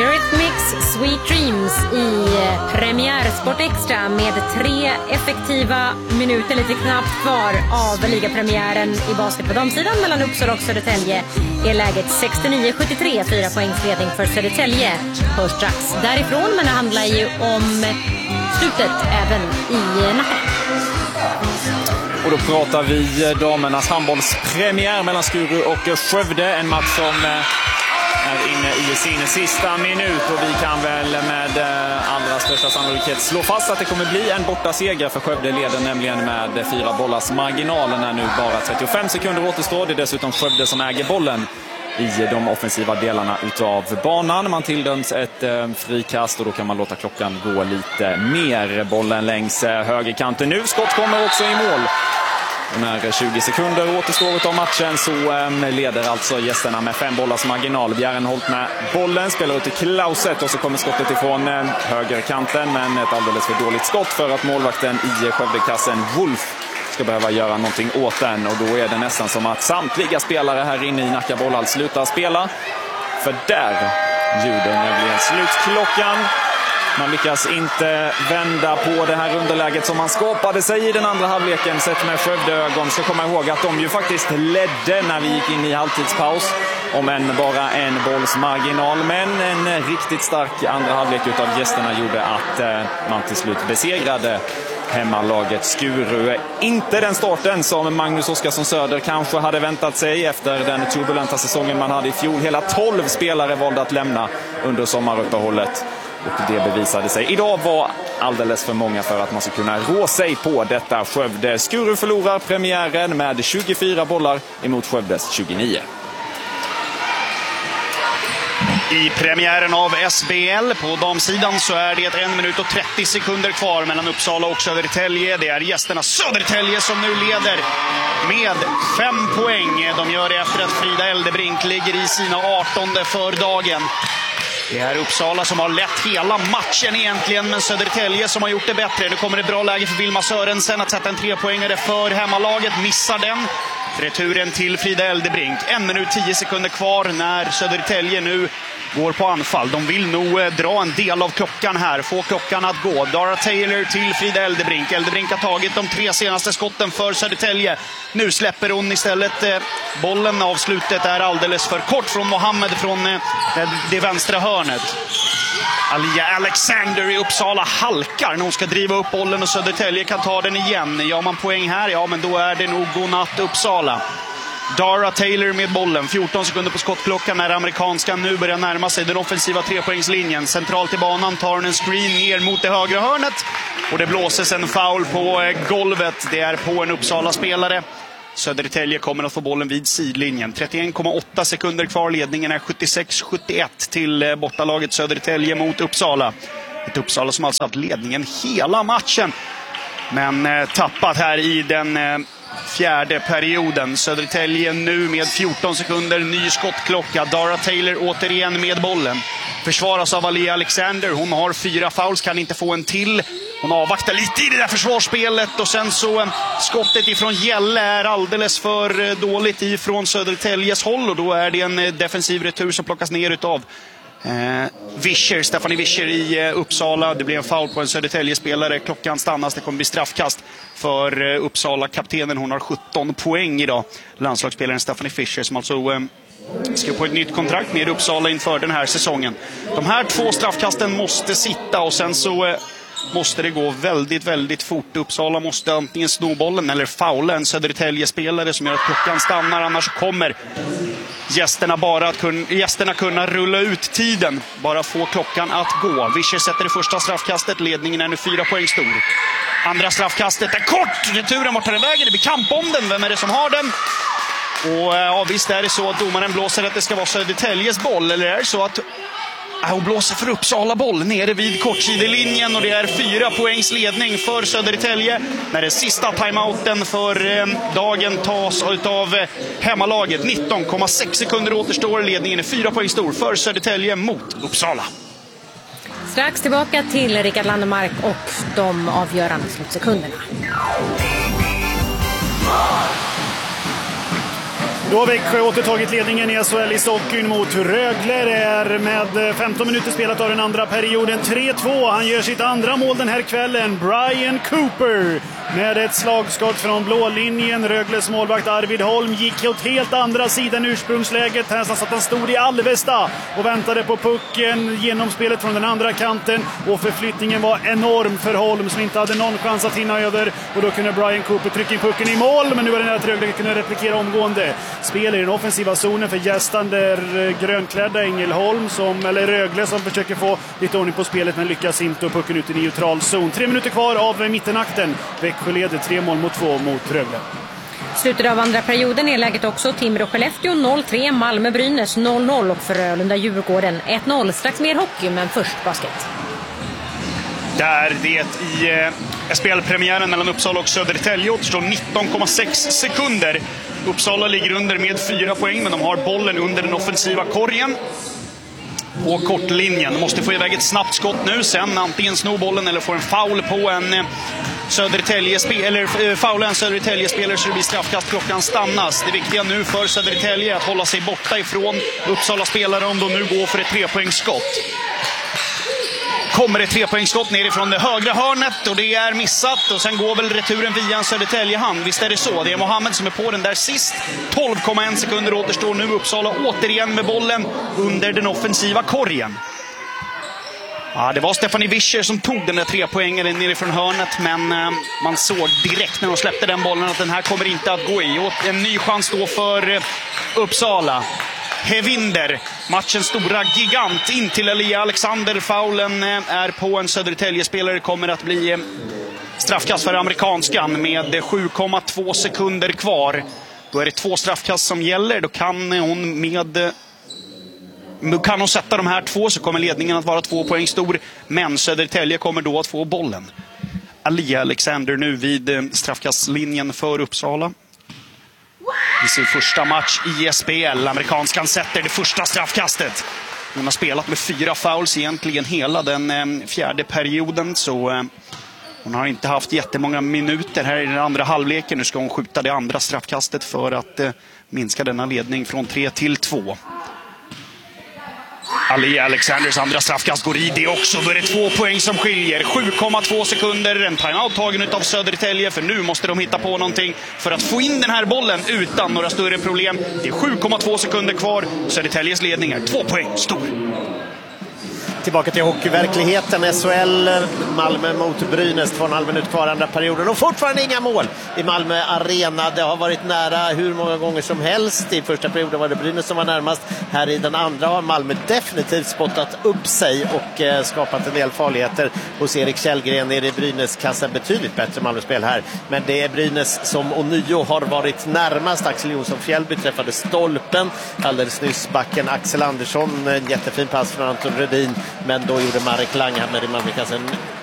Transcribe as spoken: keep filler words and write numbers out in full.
Eurythmics Sweet Dreams i Premiärsport Extra med tre effektiva minuter, lite knappt kvar av ligapremiären i basket på damsidan mellan Uppsala och Södertälje är läget sextionio sjuttiotre, fyra poängsledning för Södertälje. Hörs strax därifrån, men det handlar ju om slutet även i Nacka. Och då pratar vi damernas handbollspremiär mellan Skuru och Skövde. En match som är inne i sin sista minut, och vi kan väl med allra största sannolikhet slå fast att det kommer bli en borta seger för Skövde. Leder nämligen med fyra bollars marginalen när nu bara trettiofem sekunder återstår. Det är dessutom Skövde som äger bollen i de offensiva delarna utav banan. Man tilldöms ett eh, frikast, och då kan man låta klockan gå lite mer. Bollen längs eh, högerkanten nu. Skott kommer också i mål. Och när tjugo sekunder återstår av matchen så eh, leder alltså gästerna med fem bollars marginal. Bjärrenholt med bollen, spelar ut till Klauset, och så kommer skottet ifrån eh, högerkanten, men ett alldeles för dåligt skott för att målvakten i Skövdekassen Wolf ska behöva göra någonting åt den. Och då är det nästan som att samtliga spelare här inne i Nacka Bollhall slutar spela. För där ljuder nämligen slutklockan. Man lyckas inte vända på det här underläget som man skapade sig i den andra halvleken. Sett med Skövdeögon ska komma ihåg att de ju faktiskt ledde när vi gick in i halvtidspaus. Om än bara en bolls marginal. Men en riktigt stark andra halvlek utav gästerna gjorde att eh, man till slut besegrade hemmalaget Skuru. Inte den starten som Magnus Oskarsson Söder kanske hade väntat sig efter den turbulenta säsongen man hade i fjol. Hela tolv spelare valde att lämna under sommaruppehållet, och det bevisade sig. Idag var alldeles för många för att man ska kunna rå sig på detta Skövde. Skuru förlorar premiären med tjugofyra bollar emot Skövdes tjugonio. I premiären av S B L på damsidan så är det en minut och trettio sekunder kvar mellan Uppsala och Södertälje. Det är gästerna Södertälje som nu leder med fem poäng. De gör det efter att Frida Eldebrink ligger i sina artonde för dagen. Det är Uppsala som har lett hela matchen egentligen, men Södertälje som har gjort det bättre. Nu kommer det bra läge för Vilma Sörensen att sätta en trepoängare för hemmalaget. Missar den. Returen till Frida Eldebrink. En minut tio sekunder kvar när Södertälje nu går på anfall. De vill nog dra en del av klockan här. Få klockan att gå. Dara Taylor till Frida Eldebrink. Eldebrink har tagit de tre senaste skotten för Södertälje. Nu släpper hon istället eh, bollen. Avslutet är alldeles för kort från Mohammed från eh, det vänstra hörnet. Alia Alexander i Uppsala halkar när hon ska driva upp bollen, och Södertälje kan ta den igen. Gör man poäng här, ja men då är det nog godnatt Uppsala. Dara Taylor med bollen, fjorton sekunder på skottklockan när amerikanskan nu börjar närma sig den offensiva trepoängslinjen. Centralt i banan tar hon en screen ner mot det högra hörnet, och det blåses en foul på golvet. Det är på en Uppsala-spelare. Södertälje kommer att få bollen vid sidlinjen. trettioen komma åtta sekunder kvar. Ledningen är sjuttiosex sjuttioett till bortalaget Södertälje mot Uppsala. Ett Uppsala som alltså haft ledningen hela matchen, men eh, tappat här i den eh, fjärde perioden. Södertälje nu med fjorton sekunder, ny skottklocka. Dara Taylor återigen med bollen. Försvaras av Alia Alexander. Hon har fyra fouls, kan inte få en till. Hon avvaktar lite i det där försvarsspelet, och sen så skottet ifrån Gälle är alldeles för dåligt ifrån Södertäljes håll, och då är det en defensiv retur som plockas ner utav eh, Vischer, Stephanie Vischer i eh, Uppsala. Det blir en foul på en Södertälje-spelare. Klockan stannas, det kommer bli straffkast för eh, Uppsala-kaptenen. Hon har sjutton poäng idag. Landslagsspelaren Stephanie Fischer som alltså eh, ska på ett nytt kontrakt med Uppsala inför den här säsongen. De här två straffkasten måste sitta, och sen så eh, måste det gå väldigt, väldigt fort. Uppsala måste antingen sno bollen eller faula en Södertälje-spelare som gör att klockan stannar. Annars kommer gästerna bara att kunna, gästerna kunna rulla ut tiden. Bara få klockan att gå. Vischer sätter det första straffkastet. Ledningen är nu fyra poäng stor. Andra straffkastet är kort. Returen vart tar den vägen. Det blir kamp om den. Vem är det som har den? Och ja, visst är det så att domaren blåser att det ska vara Södertäljes boll. Eller är det så att hon blåser för Uppsala boll nere vid kortsidelinjen, och det är fyra poängs ledning för Södertälje när den sista timeouten för eh, dagen tas av eh, hemmalaget. nitton komma sex sekunder återstår. Ledningen är fyra poäng stor för Södertälje mot Uppsala. Strax tillbaka till Rickard Landemark och de avgörande slutsekunderna. Då har Växjö återtagit ledningen i S H L i Stockholm mot Rögle. Det är med femton minuter spelat av den andra perioden. tre två. Han gör sitt andra mål den här kvällen. Brian Cooper med ett slagskott från blålinjen. Rögles målvakt Arvid Holm gick åt helt andra sidan ursprungsläget. Här satt han stod i Alvesta och väntade på pucken. Genomspelet från den andra kanten. Och förflyttningen var enorm för Holm som inte hade någon chans att hinna över. Och då kunde Brian Cooper trycka in pucken i mål. Men nu är det nära att Rögle kunde replikera omgående. Spel i den offensiva zonen för gästande grönklädda Ängelholm som, eller Rögle som försöker få lite ordning på spelet men lyckas inte och pucken ut i neutral zon. Tre minuter kvar av mittenakten. Växjö leder tre mål mot två mot Rögle. Slutet av andra perioden är läget också Timrå-Skellefteå noll tre, Malmö-Brynäs noll noll och Frölunda-Djurgården ett noll. Strax mer hockey men först basket. Där det i eh, S B L-premiären mellan Uppsala och Södertälje återstår nitton komma sex sekunder. Uppsala ligger under med fyra poäng men de har bollen under den offensiva korgen på kortlinjen. De måste få iväg ett snabbt skott nu, sen antingen sno bollen eller få en foul på en eh, Södertälje eller eh, foul en Södertälje spelare så det blir straffkast. Klockan stannas. Det viktiga nu för Södertälje är att hålla sig borta ifrån Uppsala spelare om de nu går för ett trepoängsskott. Kommer ett trepoängsskott nerifrån det högra hörnet och det är missat och sen går väl returen via en Södertälje-hand. Visst är det så. Det är Mohammed som är på den där sist. tolv komma en sekunder återstår nu. Uppsala återigen med bollen under den offensiva korgen. Ja, det var Stefanie Wischer som tog den där trepoängen nerifrån hörnet men eh, man såg direkt när de släppte den bollen att den här kommer inte att gå i. Och en ny chans då för eh, Uppsala. Hevinder, matchens stora gigant in till Elia Alexander. Faulen är på en Södertälje-spelare. Kommer att bli straffkast för amerikanskan med sju komma två sekunder kvar. Då är det två straffkast som gäller. Då kan hon med kan hon sätta de här två så kommer ledningen att vara två poäng stor. Men Södertälje kommer då att få bollen. Elia Alexander nu vid straffkastlinjen för Uppsala. I sin första match i S B L. Amerikanskan sätter det första straffkastet. Hon har spelat med fyra fouls egentligen hela den eh, fjärde perioden. Så eh, hon har inte haft jättemånga minuter här i den andra halvleken. Nu ska hon skjuta det andra straffkastet för att eh, minska denna ledning från tre till två. Ali Alexanders andra straffkast går i det också. Då är det två poäng som skiljer. sju komma två sekunder. En timeout tagen av Södertälje. För nu måste de hitta på någonting för att få in den här bollen utan några större problem. Det är sju komma två sekunder kvar. Södertäljes ledning är två poäng stor. Tillbaka till hockeyverkligheten. S H L, Malmö mot Brynäs. Två och en halv minut kvar andra perioden. Och fortfarande inga mål i Malmö Arena. Det har varit nära hur många gånger som helst. I första perioden var det Brynäs som var närmast. Här i den andra har Malmö definitivt spottat upp sig och eh, skapat en del farligheter hos Erik Källgren. Är det Brynäs kassar betydligt bättre Malmö-spel här. Men det är Brynäs som ånyo har varit närmast. Axel Jonsson Fjällby träffade stolpen. Alldeles nyss backen Axel Andersson. En jättefin pass från Anton Rödin. Men då gjorde Marek Langhammer i Malmökassen